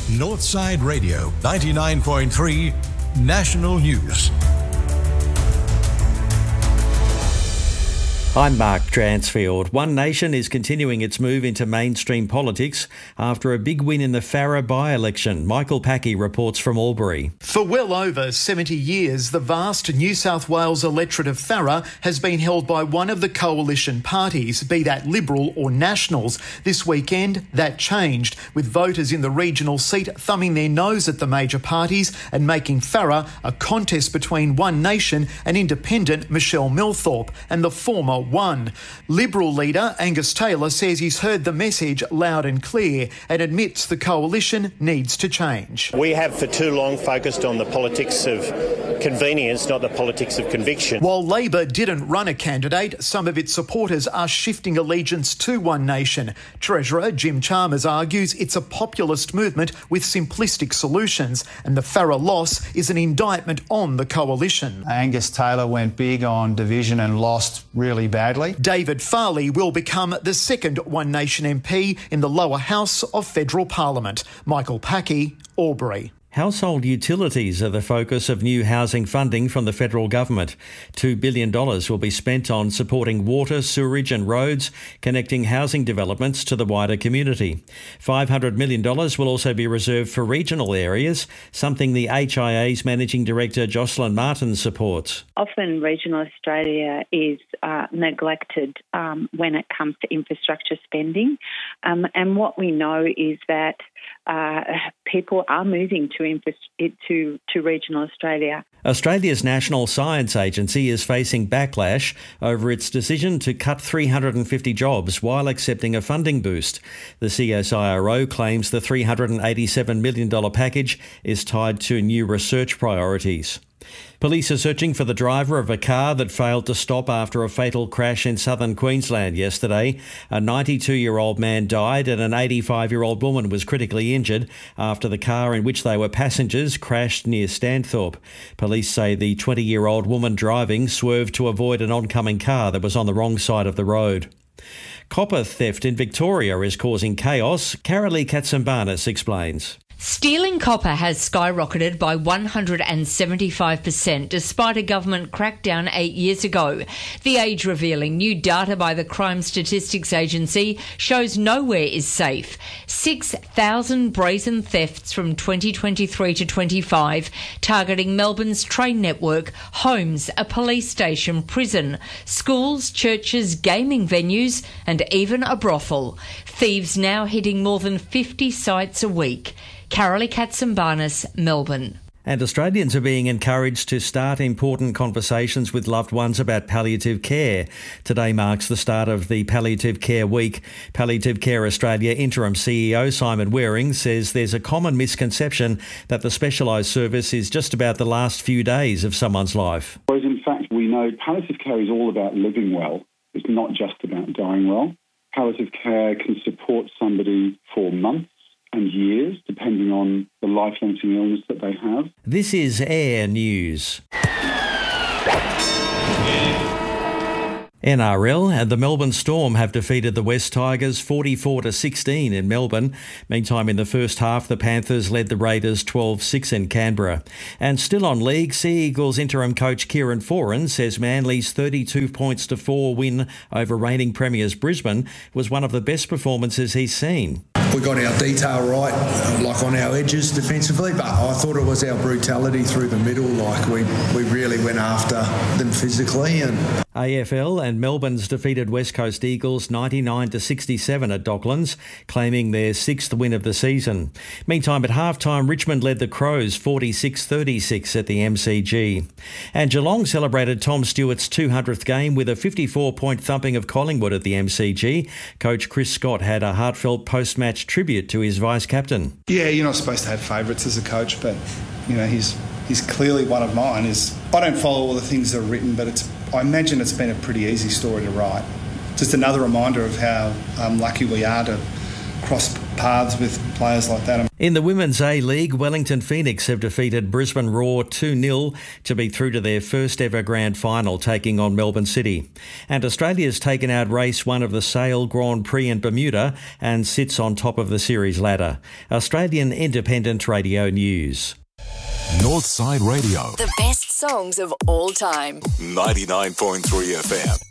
Northside Radio 99.3 National News. I'm Mark Dransfield. One Nation is continuing its move into mainstream politics after a big win in the Farrer by-election. Michael Packey reports from Albury. For well over 70 years, the vast New South Wales electorate of Farrer has been held by one of the coalition parties, be that Liberal or Nationals. This weekend, that changed, with voters in the regional seat thumbing their nose at the major parties and making Farrer a contest between One Nation and independent Michelle Milthorpe and the former One. Liberal leader Angus Taylor says he's heard the message loud and clear and admits the coalition needs to change. We have for too long focused on the politics of convenience, not the politics of conviction. While Labor didn't run a candidate, some of its supporters are shifting allegiance to One Nation. Treasurer Jim Chalmers argues it's a populist movement with simplistic solutions, and the Farrer loss is an indictment on the coalition. Angus Taylor went big on division and lost really badly. David Farley will become the second One Nation MP in the lower house of federal parliament. Michael Packey, Albury. Household utilities are the focus of new housing funding from the federal government. $2 billion will be spent on supporting water, sewerage and roads, connecting housing developments to the wider community. $500 million will also be reserved for regional areas, something the HIA's Managing Director Jocelyn Martin supports. Often regional Australia is neglected when it comes to infrastructure spending. And what we know is that people are moving to regional Australia. Australia's National Science Agency is facing backlash over its decision to cut 350 jobs while accepting a funding boost. The CSIRO claims the $387 million package is tied to new research priorities. Police are searching for the driver of a car that failed to stop after a fatal crash in southern Queensland yesterday. A 92-year-old man died and an 85-year-old woman was critically injured after the car in which they were passengers crashed near Stanthorpe. Police say the 20-year-old woman driving swerved to avoid an oncoming car that was on the wrong side of the road. Copper theft in Victoria is causing chaos. Carolee Katsambanis explains. Stealing copper has skyrocketed by 175% despite a government crackdown 8 years ago. The Age revealing new data by the Crime Statistics Agency shows nowhere is safe. 6,000 brazen thefts from 2023 to 25, targeting Melbourne's train network, homes, a police station, prison, schools, churches, gaming venues and even a brothel. Thieves now hitting more than 50 sites a week. Carolee Katsambanis, Melbourne. And Australians are being encouraged to start important conversations with loved ones about palliative care. Today marks the start of the Palliative Care Week. Palliative Care Australia Interim CEO Simon Waring says there's a common misconception that the specialised service is just about the last few days of someone's life. Whereas in fact we know palliative care is all about living well. It's not just about dying well. Palliative care can support somebody for months and years, depending on the life-limiting illness that they have. This is Air News. NRL and the Melbourne Storm have defeated the West Tigers 44-16 in Melbourne. Meantime, in the first half, the Panthers led the Raiders 12-6 in Canberra. And still on league, Sea Eagles interim coach Kieran Foran says Manly's 32-4 win over reigning premiers Brisbane was one of the best performances he's seen. We got our detail right, like on our edges defensively, but I thought it was our brutality through the middle, like we really went after them physically. And AFL and Melbourne's defeated West Coast Eagles 99-67 at Docklands, claiming their sixth win of the season. Meantime, at halftime, Richmond led the Crows 46-36 at the MCG. And Geelong celebrated Tom Stewart's 200th game with a 54-point thumping of Collingwood at the MCG. Coach Chris Scott had a heartfelt post-match tribute to his vice-captain. Yeah, you're not supposed to have favourites as a coach, but, you know, he's clearly one of mine. I don't follow all the things that are written, but I imagine it's been a pretty easy story to write. Just another reminder of how lucky we are to cross paths with players like that. In the Women's A-League, Wellington Phoenix have defeated Brisbane Roar 2-0 to be through to their first ever grand final, taking on Melbourne City. And Australia's taken out race 1 of the Sail Grand Prix in Bermuda and sits on top of the series ladder. Australian Independent Radio News. Northside Radio. The best songs of all time. 99.3 FM.